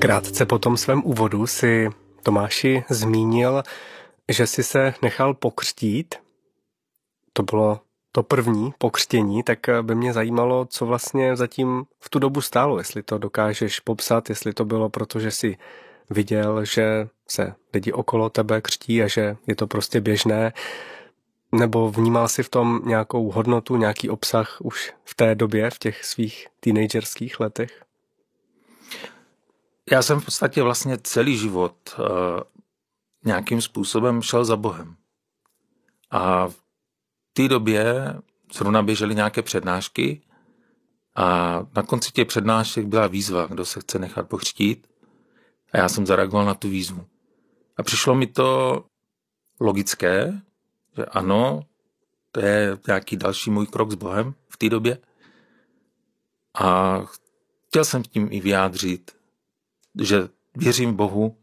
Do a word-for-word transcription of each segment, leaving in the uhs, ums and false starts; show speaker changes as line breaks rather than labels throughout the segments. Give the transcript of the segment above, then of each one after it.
Krátce po tom svém úvodu si Tomáši zmínil, že si se nechal pokřtít. To bylo to první pokřtění, tak by mě zajímalo, co vlastně zatím v tu dobu stálo, jestli to dokážeš popsat, jestli to bylo proto, že jsi viděl, že se lidi okolo tebe křtí a že je to prostě běžné, nebo vnímal si v tom nějakou hodnotu, nějaký obsah už v té době, v těch svých teenagerských letech?
Já jsem v podstatě vlastně celý život uh, nějakým způsobem šel za Bohem. A v té době zrovna běžely nějaké přednášky a na konci těch přednášek byla výzva, kdo se chce nechat pokřtít. A já jsem zareagoval na tu výzvu. A přišlo mi to logické, že ano, to je nějaký další můj krok s Bohem v té době. A chtěl jsem tím i vyjádřit, že věřím Bohu.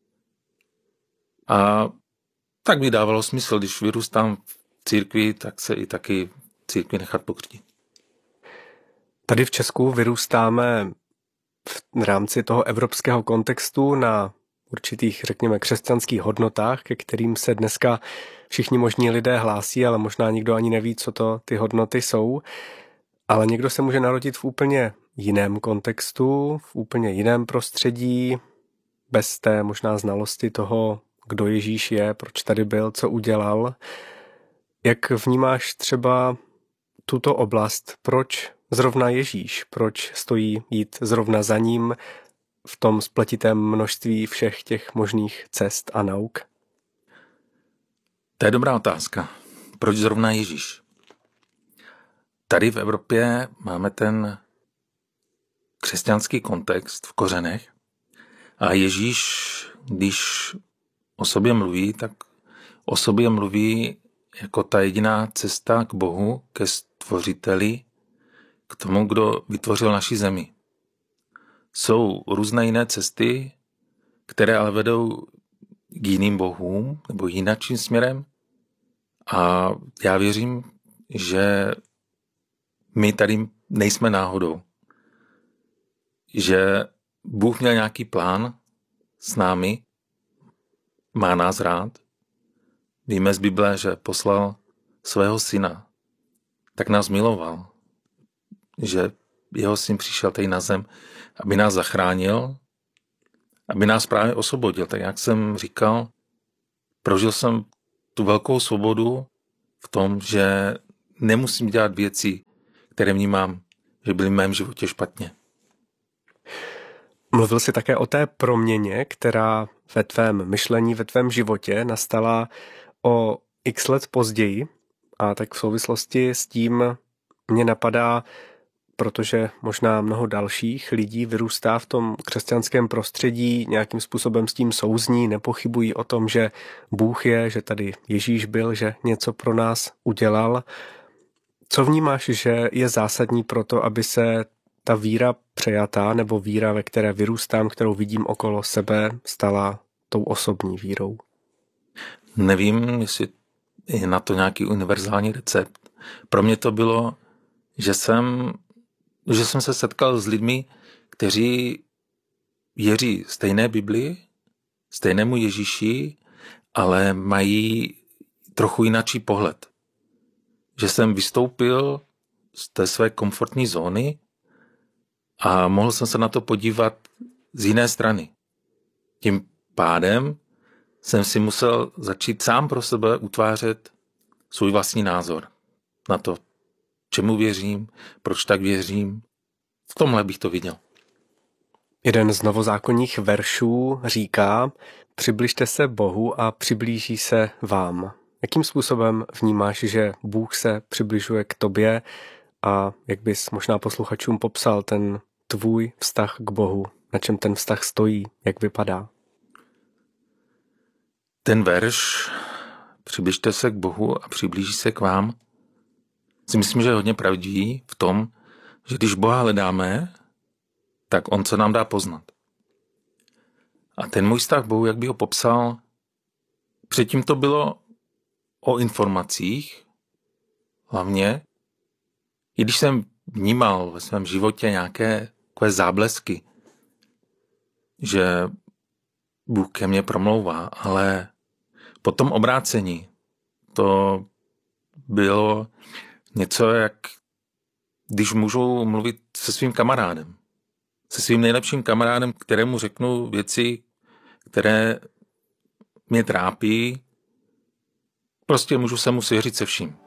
A tak mi dávalo smysl, když vyrůstám v církvi, tak se i taky v církvi nechat pokřtít.
Tady v Česku vyrůstáme v rámci toho evropského kontextu na určitých, řekněme, křesťanských hodnotách, ke kterým se dneska všichni možní lidé hlásí, ale možná nikdo ani neví, co to ty hodnoty jsou. Ale někdo se může narodit v úplně jiném kontextu, v úplně jiném prostředí, bez té možná znalosti toho, kdo Ježíš je, proč tady byl, co udělal. Jak vnímáš třeba tuto oblast, proč zrovna Ježíš, proč stojí jít zrovna za ním v tom spletitém množství všech těch možných cest a nauk?
To je dobrá otázka. Proč zrovna Ježíš? Tady v Evropě máme ten křesťanský kontext v kořenech a Ježíš, když o sobě mluví, tak o sobě mluví jako ta jediná cesta k Bohu, ke stvořiteli, k tomu, kdo vytvořil naši zemi. Jsou různé jiné cesty, které ale vedou k jiným bohům nebo jinačím směrem a já věřím, že my tady nejsme náhodou. Že Bůh měl nějaký plán s námi, má nás rád. Víme z Bible, že poslal svého syna. Tak nás miloval, že jeho syn přišel tady na zem, aby nás zachránil, aby nás právě osvobodil. Tak jak jsem říkal, prožil jsem tu velkou svobodu v tom, že nemusím dělat věci, které vnímám, že byly v mém životě špatně.
Mluvil jsi také o té proměně, která ve tvém myšlení, ve tvém životě nastala o x let později. A tak v souvislosti s tím mě napadá, protože možná mnoho dalších lidí vyrůstá v tom křesťanském prostředí, nějakým způsobem s tím souzní, nepochybují o tom, že Bůh je, že tady Ježíš byl, že něco pro nás udělal. Co vnímáš, že je zásadní pro to, aby se ta víra přejatá, nebo víra, ve které vyrůstám, kterou vidím okolo sebe, stala tou osobní vírou?
Nevím, jestli je na to nějaký univerzální recept. Pro mě to bylo, že jsem, že jsem se setkal s lidmi, kteří věří stejné Bibli, stejnému Ježíši, ale mají trochu jináčí pohled. Že jsem vystoupil z té své komfortní zóny a mohl jsem se na to podívat z jiné strany. Tím pádem jsem si musel začít sám pro sebe utvářet svůj vlastní názor na to, čemu věřím, proč tak věřím. V tomhle bych to viděl.
Jeden z novozákonních veršů říká: přibližte se Bohu a přiblíží se vám. Jakým způsobem vnímáš, že Bůh se přibližuje k tobě a jak bys možná posluchačům popsal ten tvůj vztah k Bohu? Na čem ten vztah stojí? Jak vypadá?
Ten verš přibližte se k Bohu a přiblíží se k vám si myslím, že je hodně pravdivý v tom, že když Boha hledáme, tak on se nám dá poznat. A ten můj vztah k Bohu, jak by ho popsal, předtím to bylo o informacích, hlavně, i když jsem vnímal ve svém životě nějaké takové záblesky, že Bůh ke mně promlouvá, ale po tom obrácení to bylo něco, jak když můžu mluvit se svým kamarádem. Se svým nejlepším kamarádem, kterému řeknu věci, které mě trápí. Prostě můžu se mu svěřit se vším.